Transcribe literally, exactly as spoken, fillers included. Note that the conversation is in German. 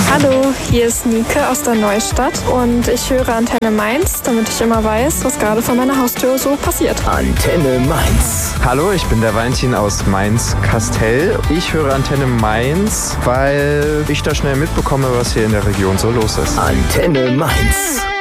Hallo, hier ist Nike aus der Neustadt und ich höre Antenne Mainz, damit ich immer weiß, was gerade vor meiner Haustür so passiert. Antenne Mainz. Hallo, ich bin der Valentin aus Mainz-Kastell. Ich höre Antenne Mainz, weil ich da schnell mitbekomme, was hier in der Region so los ist. Antenne Mainz.